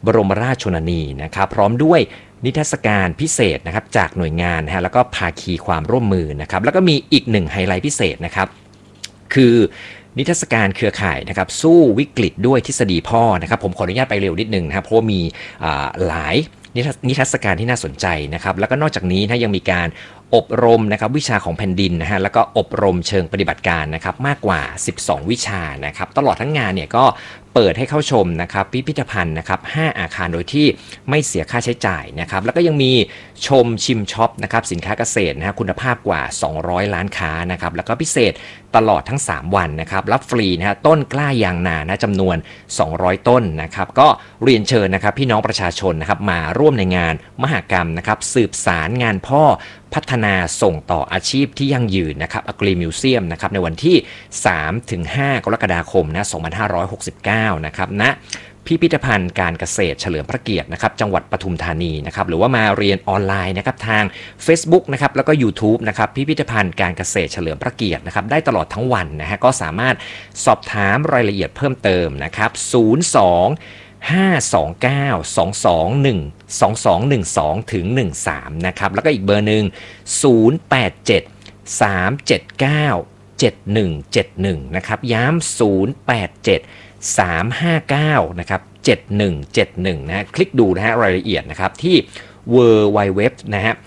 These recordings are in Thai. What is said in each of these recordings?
บรมราชชนนีนะครับพร้อมด้วยนิทรรศการพิเศษนะครับจากหน่วยงานนะฮะแล้วก็ภาคีความร่วมมือนะครับแล้วก็มีอีกหนึ่งไฮไลท์พิเศษนะครับคือนิทรรศการเครือข่ายนะครับสู้วิกฤตด้วยทฤษฎีพ่อนะครับผมขออนุญาตไปเร็วนิดนึงนะครับเพราะว่ามีหลายนิทรรศการที่น่าสนใจนะครับแล้วก็นอกจากนี้นะยังมีการอบรมนะครับวิชาของแผ่นดินนะฮะแล้วก็อบรมเชิงปฏิบัติการนะครับมากกว่า12วิชานะครับตลอดทั้งงานเนี่ยก็เปิดให้เข้าชมนะครับพิพิธภัณฑ์นะครับ5อาคารโดยที่ไม่เสียค่าใช้จ่ายนะครับแล้วก็ยังมีชมชิมช็อปนะครับสินค้าเกษตรนะฮะคุณภาพกว่า200ร้านค้านะครับแล้วก็พิเศษตลอดทั้ง3วันนะครับรับฟรีนะฮะต้นกล้ายางนานะจำนวน200ต้นนะครับก็เรียนเชิญนะครับพี่น้องประชาชนนะครับมาร่วมในงานมหกรรมนะครับสืบสารงานพ่อพัฒนาส่งต่ออาชีพที่ยั่งยืนนะครับAgri Museumนะครับในวันที่ 3-5 กรกฎาคมนะ2569นะครับณพิพิธภัณฑ์การเกษตรเฉลิมพระเกียรตินะครับจังหวัดปทุมธานีนะครับหรือว่ามาเรียนออนไลน์นะครับทาง Facebook นะครับแล้วก็ YouTube นะครับพิพิธภัณฑ์การเกษตรเฉลิมพระเกียรตินะครับได้ตลอดทั้งวันนะฮะก็สามารถสอบถามรายละเอียดเพิ่มเติมนะครับ02-529-221-2212ถึง13นะครับแล้วก็อีกเบอร์หนึ่ง087-379-7171นะครับย้ำ087-359นะครับ7171นะคลิกดูนะฮะรายละเอียดนะครับที่ www นะฮะ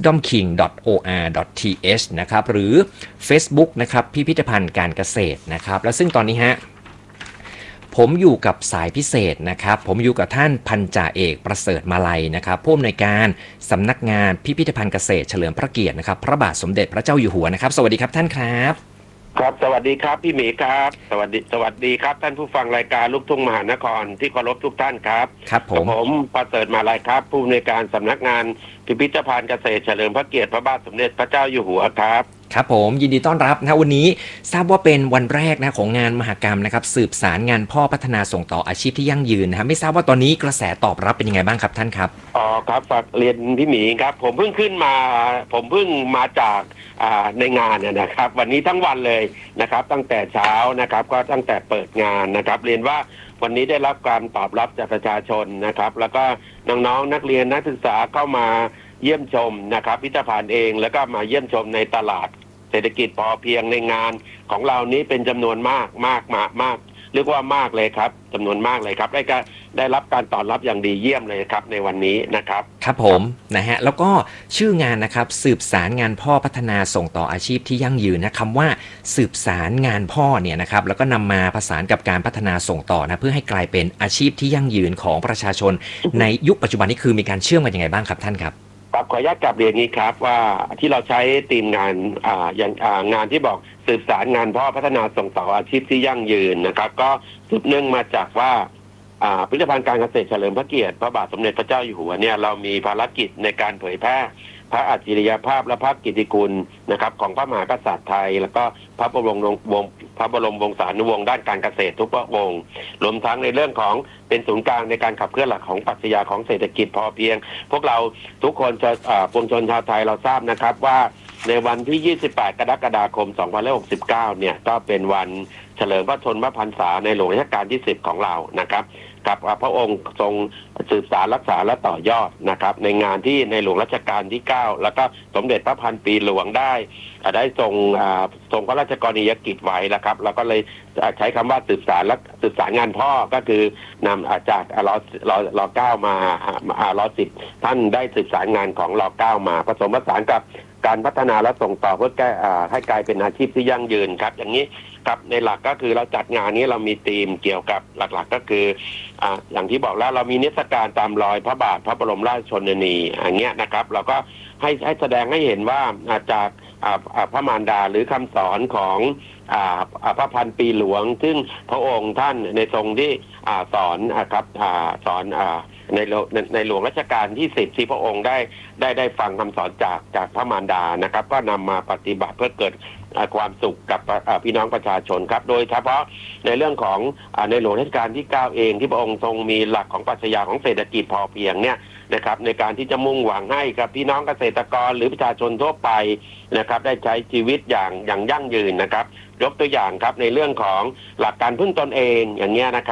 wisdomking.or.th นะครับหรือ Facebook นะครับพิพิธภัณฑ์การเกษตรนะครับแล้วซึ่งตอนนี้ฮะผมอยู่กับสายพิเศษนะครับผมอยู่กับท่านพันจ่าเอกประเสริฐมาลัยนะครับผู้อำนวยการสำนักงานพิพิธภัณฑ์เกษตรเฉลิมพระเกียรตินะครับพระบาทสมเด็จพระเจ้าอยู่หัวนะครับสวัสดีครับท่านครับครับสวัสดีครับพี่หมีครับสวัสดีครับท่านผู้ฟังรายการลูกทุ่งมหานครที่เคารพทุกท่านครับครับผมประเสริฐมาลัยครับผู้อำนวยการสำนักงานพิพิธภัณฑ์เกษตรเฉลิมพระเกียรติพระบาทสมเด็จพระเจ้าอยู่หัวครับครับผมยินดีต้อนรับนะวันนี้ทราบว่าเป็นวันแรกนะของงานมหกรรมนะครับสืบสารงานพ่อพัฒนาส่งต่ออาชีพที่ยั่งยืนนะครับไม่ทราบว่าตอนนี้กระแสตอบรับเป็นยังไงบ้างครับท่านครับอ๋อครับฝากเรียนพี่หมีครับผมเพิ่งมาจากในงานนะครับวันนี้ทั้งวันเลยนะครับตั้งแต่เช้านะครับก็ตั้งแต่เปิดงานนะครับเรียนว่าวันนี้ได้รับการตอบรับจากประชาชนนะครับแล้วก็น้องๆนักเรียนนักศึกษาเข้ามาเยี่ยมชมนะครับพิพิธภัณฑ์เองแล้วก็มาเยี่ยมชมในตลาดเศรษฐกิจพอเพียงในงานของเรานี้เป็นจำนวนมากเรียกว่ามากเลยครับจำนวนมากเลยครับได้รับการตอบรับอย่างดีเยี่ยมเลยครับในวันนี้นะครับครับผมนะฮะแล้วก็ชื่องานนะครับสืบสารงานพ่อพัฒนาส่งต่ออาชีพที่ยั่งยืนนะคำว่าสืบสารงานพ่อเนี่ยนะครับแล้วก็นำมาผสานกับการพัฒนาส่งต่อนะเพื่อให้กลายเป็นอาชีพที่ยั่งยืนของประชาชนในยุคปัจจุบันนี้คือมีการเชื่อมกันยังไงบ้างครับท่านครับขออนุญาตกลับเรียนนี้ครับว่าที่เราใช้ธีมงานงานที่บอกสืบสารงานพ่อพัฒนาส่งต่ออาชีพที่ยั่งยืนนะครับก็สืบเนื่องมาจากว่าพิพิธภัณฑ์การเกษตรเฉลิมพระเกียรติพระบาทสมเด็จพระเจ้าอยู่หัวเนี่ยเรามีภารกิจในการเผยแพร่พระอัจฉริยภาพและพระกิตติคุณนะครับของพระมหากษัตริย์ไทยแล้วก็พระบรมวงศานุวงศ์ด้านการเกษตรทุกพระองค์รวมทั้งในเรื่องของเป็นศูนย์กลางในการขับเคลื่อนหลักของปรัชญาของเศรษฐกิจพอเพียงพวกเราทุกคนจะปวงชนชาวไทยเราทราบนะครับว่าในวันที่28กรกฎาคม2569เนี่ยก็เป็นวันเฉลิมพระชนมพรรษาในหลวงรัชกาลที่10ของเรานะครับกับพระองค์ทรงสืบสานรักษาและต่อยอดนะครับในงานที่ในหลวงรัชกาลที่9แล้วก็สมเด็จพระพันปีหลวงได้ทรงพระราชกรณียกิจไว้นะครับแล้วก็เลยใช้คำว่าสืบสารงานพ่อก็คือนำจากร9มาร10ท่านได้สืบสารงานของร9มาผสมผสานกับการพัฒนาและส่งต่อเพื่อให้กลายเป็นอาชีพที่ยั่งยืนครับอย่างนี้ครับในหลักก็คือเราจัดงานนี้เรามีธีมเกี่ยวกับหลักๆก็คืออย่างที่บอกแล้วเรามีนิทรรศการตามรอยพระบาทพระบรมราชชนนีอย่างเงี้ยนะครับเราก็ให้แสดงให้เห็นว่าจากพระมารดาหรือคำสอนของพระพันปีหลวงซึ่งพระองค์ท่านในทรงที่สอนครับสอนในหลวงรัชกาลที่10ที่พระองค์ได้ฟังคำสอนจากพระมารดานะครับก็นำมาปฏิบัติเพื่อเกิดความสุขกับพี่น้องประชาชนครับโดยเฉพาะในเรื่องของในหลวงรัชกาลที่9เองที่พระองค์ทรงมีหลักของปรัชญาของเศรษฐกิจพอเพียงเนี่ยนะครับในการที่จะมุ่งหวังให้กับพี่น้องเกษตรกรหรือประชาชนทั่วไปนะครับได้ใช้ชีวิตอย่างยั่งยืนนะครับยกตัวอย่างครับในเรื่องของหลักการพึ่งตนเองอย่างเงี้ยนะครับ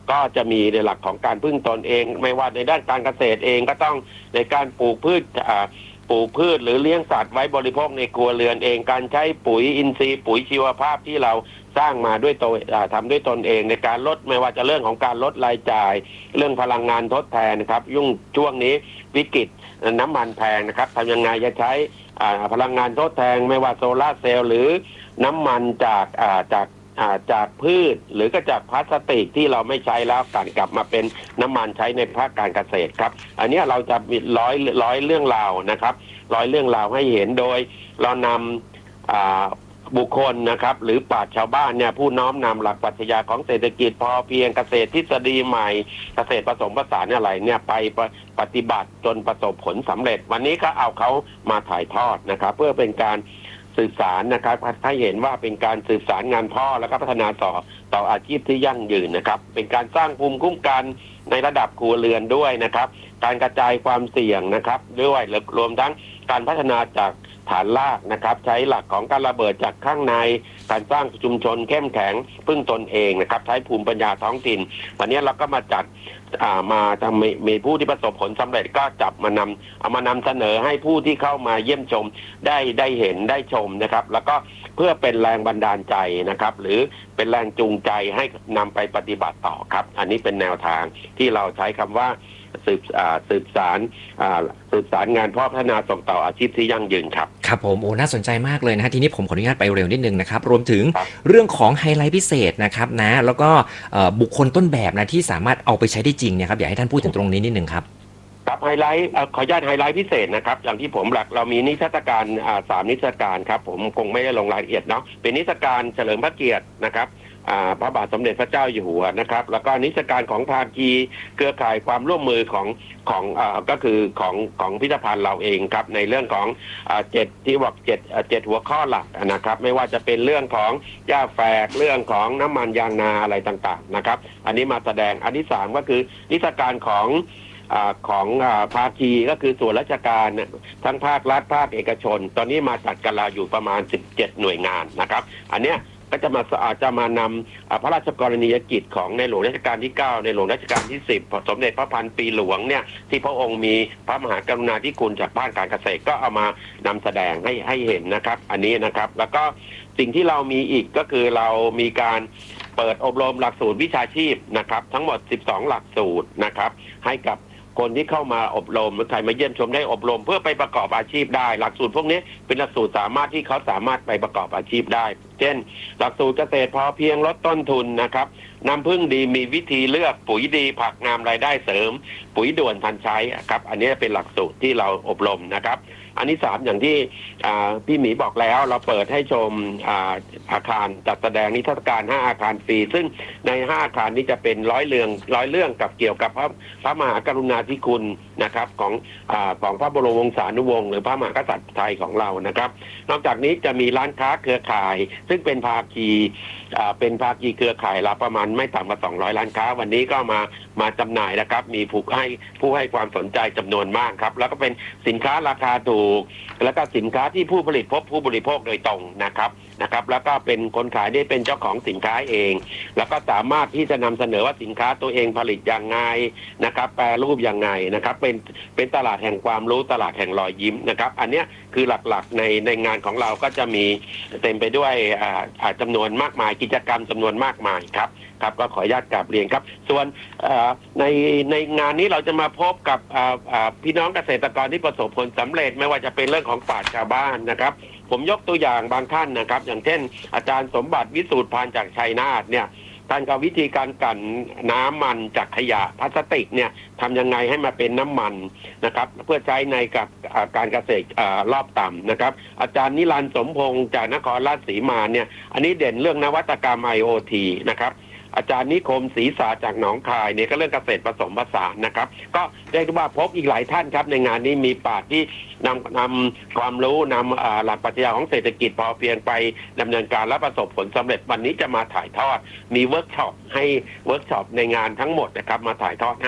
ก็จะมีในหลักของการพึ่งตนเองไม่ว่าในด้านการเกษตรเองก็ต้องในการปลูกพืชหรือเลี้ยงสัตว์ไว้บริโภคในครัวเรือนเองการใช้ปุ๋ยอินทรีย์ปุ๋ยชีวภาพที่เราสร้างมาด้วยตัวทำด้วยตนเองในการลดไม่ว่าจะเรื่องของการลดรายจ่ายเรื่องพลังงานทดแทนนะครับช่วงนี้วิกฤตน้ำมันแพงนะครับทำยังไงจะใช้พลังงานทดแทนไม่ว่าโซลาร์เซลล์หรือน้ำมันจากพืชหรือก็จากพลาสติกที่เราไม่ใช้แล้วกลับมาเป็นน้ำมันใช้ในภาคการเกษตรครับอันนี้เราจะมีร้อยเรื่องราวนะครับร้อยเรื่องราวให้เห็นโดยเรานำบุคคลนะครับหรือปราชญ์ชาวบ้านเนี่ยผู้น้อมนำหลักปรัชญาของเศรษฐกิจพอเพียงเกษตรทฤษฎีใหม่เกษตรผสมผสานอะไรเนี่ยไปปฏิบัติจนประสบผลสำเร็จวันนี้ก็เอาเขามาถ่ายทอดนะครับเพื่อเป็นการสืบสารนะครับให้เห็นว่าเป็นการสืบสารงานพ่อแล้วก็พัฒนาต่ออาชีพที่ยั่งยืนนะครับเป็นการสร้างภูมิคุ้มกันในระดับครัวเรือนด้วยนะครับการกระจายความเสี่ยงนะครับด้วยรวมทั้งการพัฒนาจากฐานรากนะครับใช้หลักของการระเบิดจากข้างในการสร้างชุมชนเข้มแข็งพึ่งตนเองนะครับใช้ภูมิปัญญาท้องถิ่นวันนี้เราก็มาจัดมาทำมีผู้ที่ประสบผลสำเร็จก็จับมานำเสนอให้ผู้ที่เข้ามาเยี่ยมชมได้เห็นได้ชมนะครับแล้วก็เพื่อเป็นแรงบันดาลใจนะครับหรือเป็นแรงจูงใจให้นำไปปฏิบัติต่อครับอันนี้เป็นแนวทางที่เราใช้คำว่าสืบสารงานพ่อพัฒนาส่งต่ออาชีพที่ยั่งยืนครับครับผมโอ้น่าสนใจมากเลยนะฮะทีนี้ผมขออนุญาตไปเร็วนิดนึงนะครับรวมถึงเรื่องของไฮไลท์พิเศษนะครับนะแล้วก็บุคคลต้นแบบนะที่สามารถเอาไปใช้ได้จริงเนี่ยครับอยากให้ท่านพูดถึงตรงนี้นิดนึงครับครับไฮไลท์ขออนุญาตไฮไลท์พิเศษนะครับอย่างที่ผมเรามีนิทรรศการ3นิทรรศการครับผมคงไม่ได้ลงรายละเอียดเนาะเป็นนิทรรศการเฉลิมพระเกียรตินะครับพระบาทสมเด็จพระเจ้าอยู่หัวนะครับแล้วก็นิทรรศการของภาคีเครือข่ายความร่วมมือก็คือของพิพิธภัณฑ์เราเองครับในเรื่องของ7ที่บอก7หัวข้อหลักนะครับไม่ว่าจะเป็นเรื่องของหญ้าแฝกเรื่องของน้ำมันยางนาอะไรต่างๆนะครับอันนี้มาแสดงอันที่3ก็คือนิทรรศการของภาคีก็คือส่วนราชการทั้งภาครัฐภาคเอกชนตอนนี้มาจัดกันเราอยู่ประมาณ17หน่วยงานนะครับอันเนี้ยก็จะมานำพระราชกรณียกิจของในหลวงรัชกาลที่9ในหลวงรัชกาลที่10สมเด็จพระพันปีหลวงเนี่ยที่พระองค์มีพระมหากรุณาธิคุณจากภาคการเกษตรก็เอามานำแสดงให้เห็นนะครับอันนี้นะครับแล้วก็สิ่งที่เรามีอีกก็คือเรามีการเปิดอบรมหลักสูตรวิชาชีพนะครับทั้งหมด12หลักสูตรนะครับให้กับคนที่เข้ามาอบรมหรือใครมาเยี่ยมชมได้อบรมเพื่อไปประกอบอาชีพได้หลักสูตรพวกนี้เป็นหลักสูตรที่เขาสามารถไปประกอบอาชีพได้เช่นหลักสูตรเกษตรพอเพียงลดต้นทุนนะครับน้ำผึ้งดีมีวิธีเลือกปุ๋ยดีผักงามรายได้เสริมปุ๋ยด่วนทันใช้ครับอันนี้เป็นหลักสูตรที่เราอบรมนะครับอันที่3อย่างที่พี่หมีบอกแล้วเราเปิดให้ชมอาคารจัดแสดงนิทรรศการ5อาคารฟรีซึ่งใน5อาคารนี้จะเป็นร้อยเรื่องกับเกี่ยวกับพระมหากรุณาธิคุณนะครับของพระบรมวงศานุวงศ์หรือพระมหากษัตริย์ไทยของเรานะครับนอกจากนี้จะมีร้านค้าเครือข่ายซึ่งเป็นภาคีเครือข่ายละประมาณไม่ต่ำกว่า200ร้านค้าวันนี้ก็มาจำหน่ายนะครับมีผู้ให้ความสนใจจำนวนมากครับแล้วก็เป็นสินค้าราคาถูกแล้วก็สินค้าที่ผู้ผลิตพบผู้บริโภคโดยตรงนะครับแล้วก็เป็นคนขายได้เป็นเจ้าของสินค้าเองแล้วก็สามารถที่จะนำเสนอว่าสินค้าตัวเองผลิตอย่างไงนะครับแปรรูปอย่างไงนะครับเป็นตลาดแห่งความรู้ตลาดแห่งรอยยิ้มนะครับอันนี้คือหลักๆในงานของเราก็จะมีเต็มไปด้วยจำนวนมากมายกิจกรรมจำนวนมากมายครับก็ขออนุญาตกราบเรียนครับส่วนในงานนี้เราจะมาพบกับพี่น้องเกษตรกรที่ประสบผลสำเร็จไม่ว่าจะเป็นเรื่องของปราชญ์ชาวบ้านนะครับผมยกตัวอย่างบางท่านนะครับอย่างเช่นอาจารย์สมบัติวิสูตรพานจากชัยนาทเนี่ยท่านก็วิธีการกลั่นน้ำมันจากขยะพลาสติกเนี่ยทำยังไงให้มาเป็นน้ำมันนะครับเพื่อใช้ในกับการเกษตรรอบต่ำนะครับอาจารย์นิรันดร์สมพงษ์จากนครราชสีมาเนี่ยอันนี้เด่นเรื่องนวัตกรรม IoT นะครับอาจารย์นิคมศรีสาจากหนองคายเนี่ยก็เรื่องเกษตรผสมผสานนะครับก็เรียกว่าพบอีกหลายท่านครับในงานนี้มีปราชญ์ที่นำความรู้นำหลักปรัชญาของเศรษฐกิจพอเพียงไปดำเนินการและประสบผลสำเร็จวันนี้จะมาถ่ายทอดมีเวิร์กช็อปในงานทั้งหมดนะครับมาถ่ายทอดให้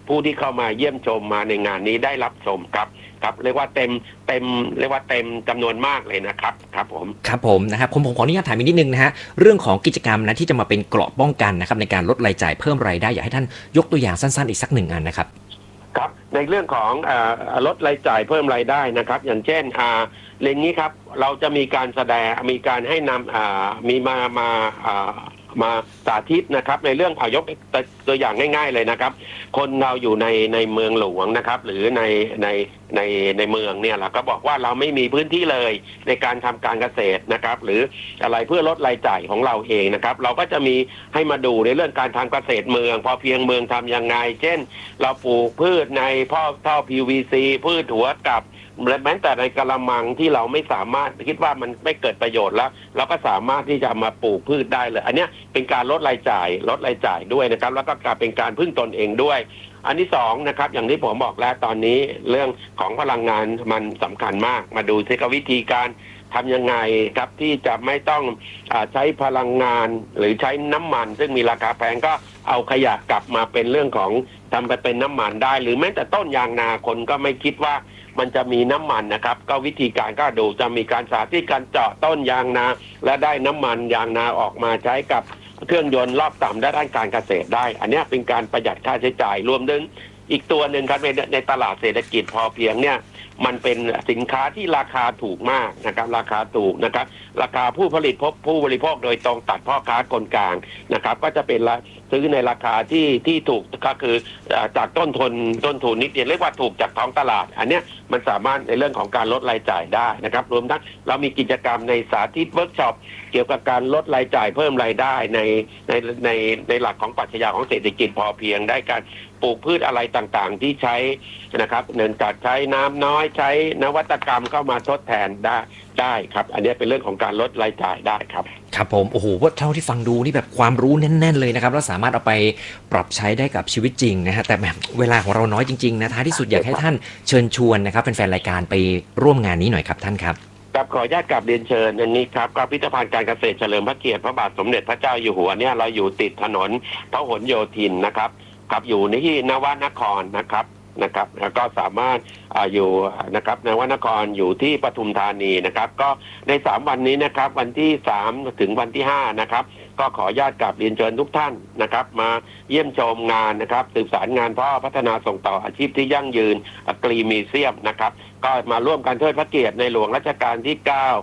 ผู้ที่เข้ามาเยี่ยมชมมาในงานนี้ได้รับชมครับเรียกว่าเต็มจำนวนมากเลยนะครับครับผมนะครับผมขออนุญาตถามอีกนิดนึงนะฮะเรื่องของกิจกรรมนะที่จะมาเป็นเกราะป้องกันนะครับในการลดรายจ่ายเพิ่มรายได้อยากให้ท่านยกตัวอย่างสั้นๆอีกสัก1 อันนะครับครับในเรื่องของลดรายจ่ายเพิ่มรายได้นะครับอย่างเช่นเรื่องนี้ครับเราจะมีการแสดงมีการให้นำมีมาสาธิตนะครับในเรื่องยกตัวอย่างง่ายๆเลยนะครับคนเราอยู่ในเมืองหลวงนะครับหรือในเมืองเนี่ยเราก็บอกว่าเราไม่มีพื้นที่เลยในการทำการเกษตรนะครับหรืออะไรเพื่อลดรายจ่ายของเราเองนะครับเราก็จะมีให้มาดูในเรื่องการทำเกษตรเมืองพอเพียงเมืองทำยังไงเช่นเราปลูกพืชในท่อ PVC พืชหัวกับแม้แต่ในกระมังที่เราไม่สามารถคิดว่ามันไม่เกิดประโยชน์แล้วเราก็สามารถที่จะมาปลูกพืชได้เลยอันนี้เป็นการลดรายจ่ายด้วยนะครับแล้วก็การเป็นการพึ่งตนเองด้วยอันที่2นะครับอย่างที่ผมบอกแล้วตอนนี้เรื่องของพลังงานมันสำคัญมากมาดูซิวิธีการทำยังไงครับที่จะไม่ต้องใช้พลังงานหรือใช้น้ำมันซึ่งมีราคาแพงก็เอาขยะกลับมาเป็นเรื่องของทำไปเป็นน้ำมันได้หรือแม้แต่ต้นยางนาคนก็ไม่คิดว่ามันจะมีน้ำมันนะครับก็วิธีการก็ดูจะมีการสาธิตการเจาะต้นยางนาและได้น้ำมันยางนาออกมาใช้กับเครื่องยนต์รอบต่ำด้านการเกษตรได้อันนี้เป็นการประหยัดค่าใช้จ่ายรวมถึงอีกตัวหนึ่งครับในตลาดเศรษฐกิจพอเพียงเนี่ยมันเป็นสินค้าที่ราคาถูกมากนะครับราคาถูกนะครับราคาผู้ผลิตผู้บริโภคโดยตรงตัดพ่อค้าคนกลางนะครับก็จะเป็นซื้อในราคาที่ถูกก็คือจากต้นทุนนิดเดียวเรียกว่าถูกจากท้องตลาดอันเนี้ยมันสามารถในเรื่องของการลดรายจ่ายได้นะครับรวมทั้งเรามีกิจกรรมในสาธิตเวิร์กช็อปเกี่ยวกับการลดรายจ่ายเพิ่มรายได้ในหลักของปรัชญาของเศรษฐกิจพอเพียงได้การปลูกพืชอะไรต่างๆที่ใช้นะครับเนื่องจากใช้น้ำน้อยใช้นวัตกรรมเข้ามาทดแทนได้ครับอันนี้เป็นเรื่องของการลดรายจ่ายได้ครับครับผมโอ้โหเท่าที่ฟังดูนี่แบบความรู้แน่นๆเลยนะครับแล้วสามารถเอาไปปรับใช้ได้กับชีวิตจริงนะฮะแต่แบบเวลาของเราน้อยจริงๆนะท้ายที่สุดอยากให้ท่านเชิญชวนนะครับเป็นแฟนรายการไปร่วมงานนี้หน่อยครับท่านครับกับขออนุญาตกลับเรียนเชิญอย่างนี้ครับก็พิพิธภัณฑ์การเกษตรเฉลิมพระเกียรติพระบาทสมเด็จพระเจ้าอยู่หัวเนี่ยเราอยู่ติดถนนพหลโยธินนะครับอยู่ในที่นวนครนะครับแล้วก็สามารถอยู่นะครับนวนครอยู่ที่ปทุมธานีนะครับก็ใน3วันนี้นะครับวันที่3ถึงวันที่5นะครับก็ขออนุญาตกลับเรียนเชิญทุกท่านนะครับมาเยี่ยมชมงานนะครับสืบสานงานพ่อพัฒนาส่งต่ออาชีพที่ยั่งยืนกรีมิวเซียมนะครับก็มาร่วมกันเทิดพระเกียรติในหลวงรัชกาลที่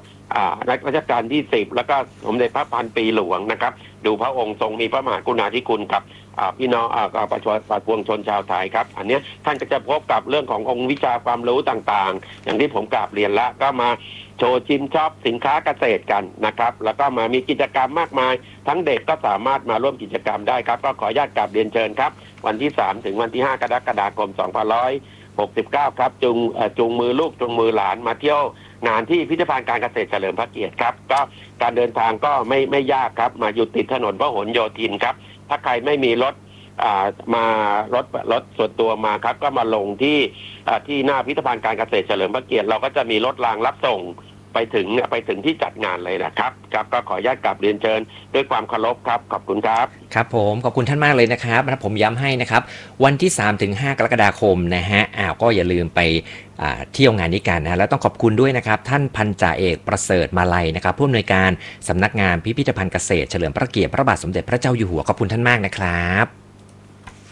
9รัชกาลที่10แล้วก็สมเด็จพระพันปีหลวงนะครับดูพระองค์ทรงมีพระมหากรุณาธิคุณกับพี่น้องประชาชนชนชาวไทยครับอันนี้ท่านก็จะพบกับเรื่องขององค์วิชาความรู้ต่างๆอย่างที่ผมกราบเรียนแล้วก็มาโชว์ชิมช็อปสินค้าเกษตรกันนะครับแล้วก็มามีกิจกรรมมากมายทั้งเด็กก็สามารถมาร่วมกิจกรรมได้ครับก็ขออนุญาตกราบเรียนเชิญครับวันที่3ถึงวันที่5กรกฎาคม2569ครับจูงมือลูกจูงมือหลานมาเที่ยวงานที่พิพิธภัณฑ์การเกษตรเฉลิมพระเกียรติครับก็การเดินทางก็ไม่ยากครับมาอยู่ติดถนนพหลโยธินครับถ้าใครไม่มีรถมารถส่วนตัวมาครับก็มาลงที่หน้าพิพิธภัณฑ์การเกษตรเฉลิมพระเกียรติเราก็จะมีรถรางรับส่งไปถึงที่จัดงานเลยนะครับก็ขออนุญาตกลับเรียนเชิญด้วยความเคารพครับขอบคุณครับครับผมขอบคุณท่านมากเลยนะครับผมย้ำให้นะครับวันที่3ถึง5กรกฎาคมนะฮะก็อย่าลืมไปเที่ยวงานนี้กันนะแล้วต้องขอบคุณด้วยนะครับท่านพันจ่าเอกประเสริฐมาลัยนะครับผู้อำนวยการสำนักงานพิพิธภัณฑ์เกษตรเฉลิมพระเกียรติพระบาทสมเด็จพระเจ้าอยู่หัวขอบคุณท่านมากนะครับ